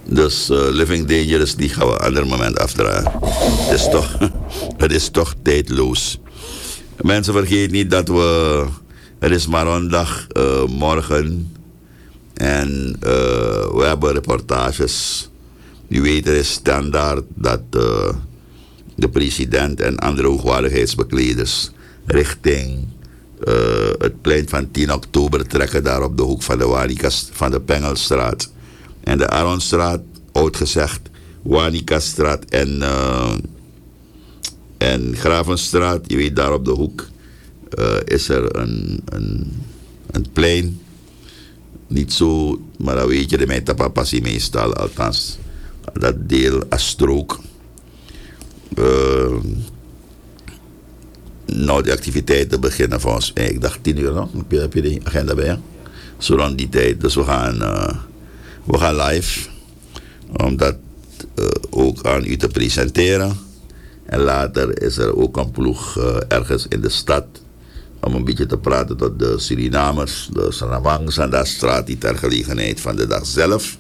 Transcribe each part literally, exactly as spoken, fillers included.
Dus uh, Living Dangerous, die gaan we een ander moment afdragen. Het is toch, het is toch tijdloos. Mensen, vergeet niet dat we... Het is maandag uh, morgen. En uh, we hebben reportages. U weet, er is standaard dat uh, de president en andere hoogwaardigheidsbekleders richting uh, het plein van tien oktober trekken, daar op de hoek van de Wanicas, van de Pengelstraat en de Aronstraat, oud gezegd, Wanicasstraat en, uh, en Gravenstraat. Je weet, daar op de hoek uh, is er een, een, een plein. Niet zo, maar dat weet je, de mijn tapapassie meestal, althans, dat deel als strook. Uh, nou, de activiteiten beginnen volgens mij, ik dacht tien uur nog, heb je, heb je de agenda bij je? Zo rond die tijd, dus we gaan, uh, we gaan live, om dat uh, ook aan u te presenteren. En later is er ook een ploeg uh, ergens in de stad, om een beetje te praten tot de Surinamers, de Sanawangs en de straat, die ter gelegenheid van de dag zelf.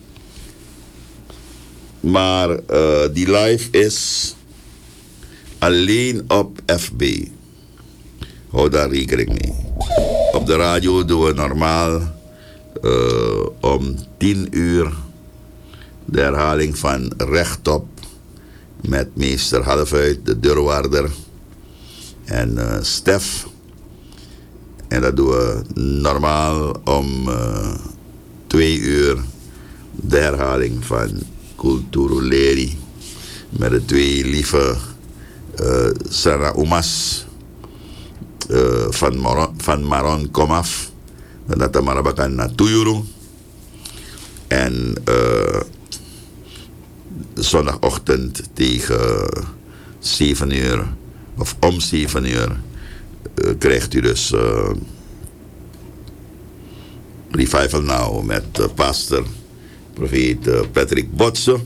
Maar uh, die live is alleen op F B. Hou daar rekening mee. Op de radio doen we normaal uh, om tien uur de herhaling van Rechtop met meester Halfuit, de deurwaarder, en uh, Stef. En dat doen we normaal om uh, twee uur de herhaling van Kulturuleri met de twee lieve uh, Sana Umas uh, van, Maron, van Maron Komaf, dat de Marabakan naar Tuyuru. En uh, zondagochtend tegen zeven uur of om zeven uur uh, krijgt u dus uh, Revival Now met uh, pastor profeet uh, Patrick Botse.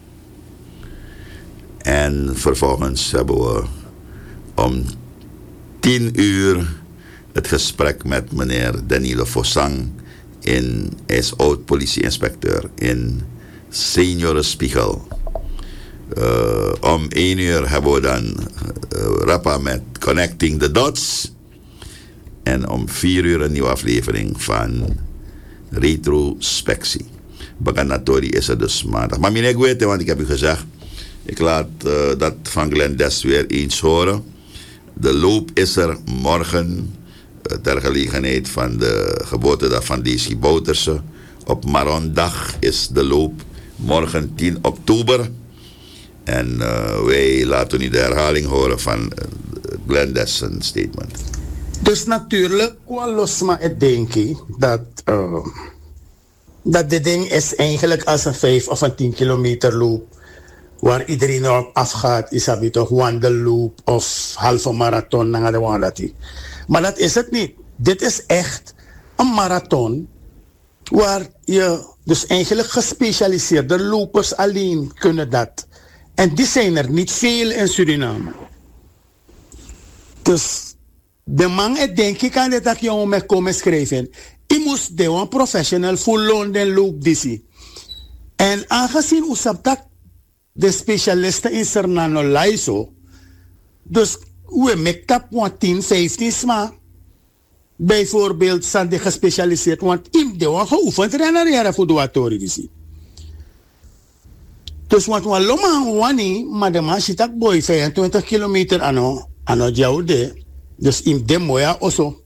En vervolgens hebben we om tien uur het gesprek met meneer Danilo Fossang. In, hij is oud-politie-inspecteur in Seniorenspiegel. Uh, om één uur hebben we dan uh, Rappa met Connecting the Dots. En om vier uur een nieuwe aflevering van Retrospectie. Baganatori is er dus maandag. Maar meneer, ik weet het, want ik heb u gezegd, ik laat uh, dat van Glenn Des weer eens horen. De loop is er morgen uh, ter gelegenheid van de geboortedag van Daisy Bouterse. Op Marondag is de loop morgen tien oktober. En uh, wij laten u de herhaling horen van uh, Glenn Des' statement. Dus natuurlijk, qua los maar het denken dat... Uh... dat dit ding is eigenlijk als een vijf of een tien kilometer loop. Waar iedereen erop afgaat, is het toch wandelloop of halve marathon. Maar dat is het niet. Dit is echt een marathon. Waar je dus eigenlijk gespecialiseerde lopers alleen kunnen dat. En die zijn er niet veel in Suriname. Dus de man, denk ik, aan dit jongen met komen schrijven. I moest de een professional full Londen loop disi. En aangezien u sabtak de specialisten in Sernano Laiso, dus we make up tien, vijftien sma. Bijvoorbeeld zijn die gespecialiseerd, want im de een geoefend renner jaren voor de atori disi. Dus wat we loma wani, maar de man zit ook boy vijfentwintig kilometer ano, ano jouwde. Dus im de moya oso.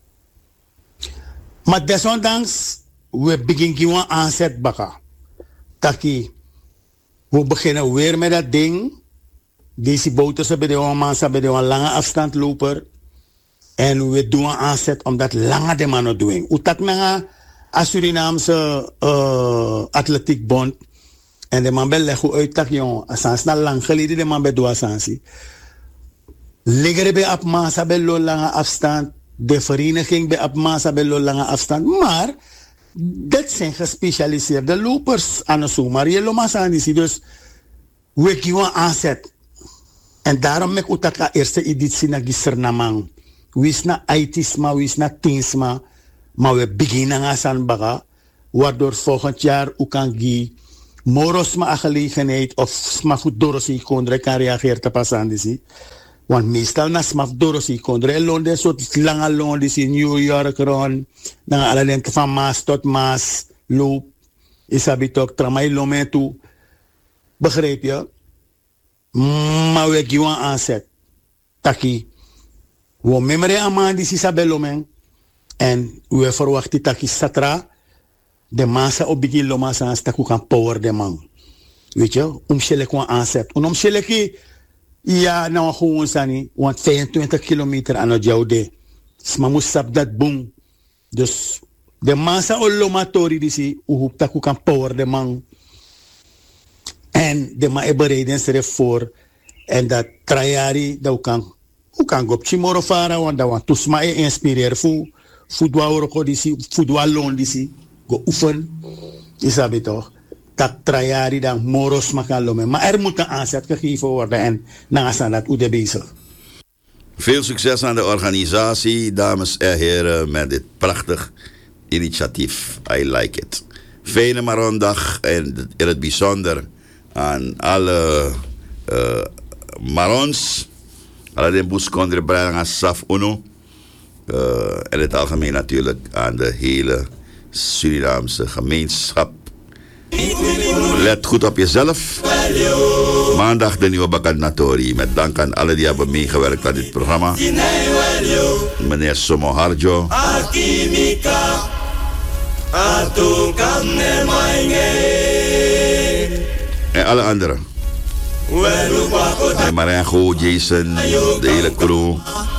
Maar desondanks, we beginnen gewoon aanzet baka. Taki, we beginnen weer met dat ding. Deze boten hebben de man hebben de lange afstandloper. En we doen aanzet om dat lange de man te doen. Utak na a Surinaamse uh, atletiekbond. En de man beleggen uit tak jong. Asans na lang geleden de man bij doen asansi. Ligger bij op massa bij lo lange afstand. De vereniging bij Abmasa bij lange afstand. Maar dat zijn gespecialiseerde lopers aan de zomer. Je lomas aan die dus we gewoon aanzet. En daarom met utaka eerste editie na gisernamang. Wis na aitisma, wis na tinsma. Maar we beginnen aan san baga. Waardoor volgend jaar u kan gi moros ma a gelegenheid of smaf dorosi kondre kan reageren te passen disi. Want meestal na smaf dorosi kondre Londen soort lange Londen in New York rond. Dan alle lengte van Maas tot Maas loop. Isabi ook tramai lomen toe. Begrijp je? Maar we gaan aanzet. Taki. We memore aman disi sabe lomen. En we verwachten taki satra. De massa op begin loma sans taku kan power de man. Weet je? Om shele kwa aanzet. En om shele ki ja nou gewoon sani. Want vijfentwintig kilometer aan het joude. Sma moest sap dat boom. Dus de massa o loma tori disi. Uhup taku kan power de man. En de ma e bereiden ze voor. En dat trajari dat kan. Hoe kan go chimoro fara want dat want tusma e inspireer fu. Fudwa oroko disi. Fudwa lon disi. Go oefen, je sabi toch? Dat trajari dan moros makalome. Maar er moet een aanzet gegeven worden en naast dat u de bezig. Veel succes aan de organisatie, dames en heren, met dit prachtig initiatief. I like it. Fijne Marondag en in het bijzonder aan alle uh, Marons, alle de boeskondre brengen Saf Uno. Uh, en het algemeen natuurlijk aan de hele Surinaamse gemeenschap. Let goed op jezelf. Maandag de nieuwe Bakanatori. Met dank aan alle die hebben meegewerkt aan dit programma. Meneer Somo Harjo. En alle anderen. En Marengo, Jason, de hele crew.